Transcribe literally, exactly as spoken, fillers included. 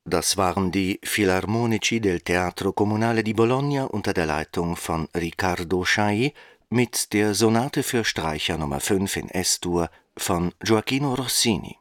Das waren die Filarmonici del Teatro Comunale di Bologna unter der Leitung von Riccardo Chailly mit der Sonate für Streicher Nummer fünf in Es-Dur von Gioachino Rossini.